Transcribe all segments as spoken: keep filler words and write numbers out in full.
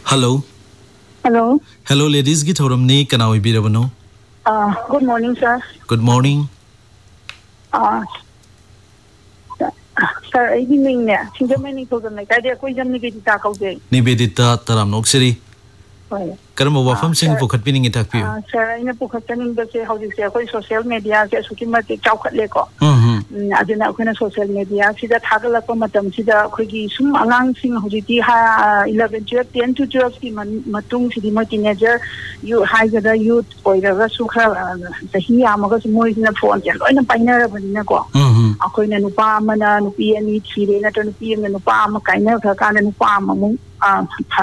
Hello. Hello. Hello, ladies. Gi thoramni kana oibirabano? Uh, good morning, sir. Good morning. Uh, sir, I evening ne. Sinjamani thogan ne. Kaya koi jam ni kiti ta kaude. Nibedita taram noksiri. Hoy. Karma wafam sing pukhat pining itak piyo. Ah, sir, ina pukhat pining base how this koi social media se suki mati chaukat leko. Hmm. Adina koi na social media sida thagala ko matam sida koi gi sum angang sing hojiti ha eleven twelve ten to twelve ki matung sidi mo teenager you high the youth koi ra su kha sahi amaga su mo ina phone jan oi na paina ra bani ko. Hmm. Akoi na nupa amana nupi ani thire na to nupi na nupa ama kaina kha kana nupa ama mu ah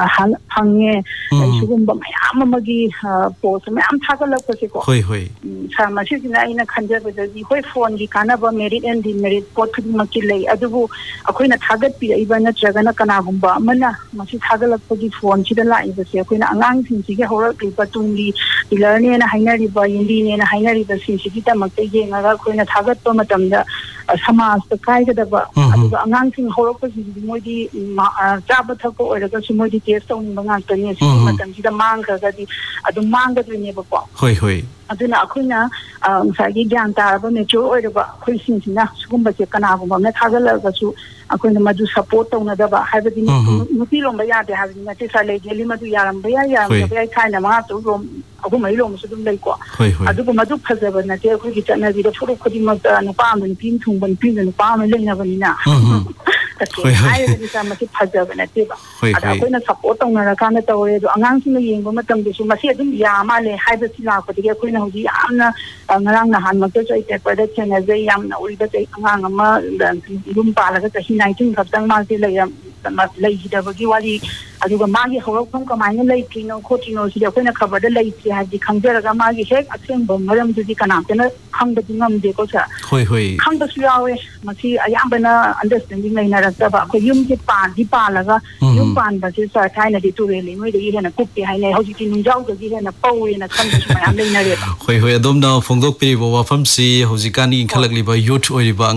hangye sugumba mayam amagi post mayam thagalakpase ko hoi hoi sa masi sina ina khanjabadagi hoi phone gi kanaba merit and demerit pot khudimaki lei adubu akoina thagat pi iba na tragana kana gumba amana masi thagalakpagi phone sida lai base akoina angang sing sige horak ri patungi ilerne na hainari ba indi ne na hainari ba sing sigi tamak te yenga ga akoina thagat pa matamda samaj ta kai ga ba aduba angang sing horak pa sigi moidi chaba thako oiraga su moidi test on banga tani sigi matam sida manga ga di adu manga dune ba ko hoi hoi aduna akoina sagi gyan taraba mature oiraba khoi sing sina sugumba che kana gumba na thagala ga su akoina madu support tawna da ba habadi nupi lomba ya de habadi na te sa le geli madu yaram ba ya yaram ba ya kana ma to rom agu mai lom su dum lei ko adu ko madu phajaba na te khoi gi chana bi da furu khodi ma ta nu pa mun pin thung ban pin nu pa ma le na bani na ta ke ai di sa ma ti phajaba na te ba ada akoina support tawna ra kana tawre do angang sing yengba matam de su masi adum ya ma le haida si la ko de akoina hoji yamna ngarang na han ma te chai te pa da chena je yamna uri da te angang ma dum pa la ga nineteen khatang ma ti lei ma lei da bagi wali aduga magi horok thong kamaina lei trino khotino si da koina khabar da lei ti haji khangjara ga magi hek akseng bom maram du di kana tena khangda dingam de ko sa hoi hoi khangda su yawe masi ayambana understanding nei na rakta ba ko yum ki pan di pa la ga yum pan ba si sa thaina di tu re le noi de hi na kup ti hai nei hoji ti nungjau de hi na pau na khangda su ma am lei na re ba hoi hoi adom na phongdok piri bo wafam si hoji kani khalak li ba youth oi ba